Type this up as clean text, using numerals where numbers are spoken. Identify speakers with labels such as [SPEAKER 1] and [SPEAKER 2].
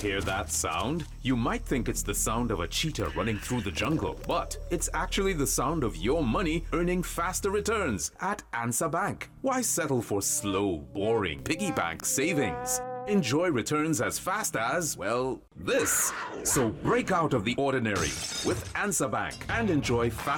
[SPEAKER 1] Hear that sound? You might think it's the sound of a cheetah running through the jungle, but it's actually the sound of your money earning faster returns at Ansa Bank. Why settle for slow, boring piggy bank savings? Enjoy returns as fast as, well, this. So break out of the ordinary with Ansa Bank and enjoy fast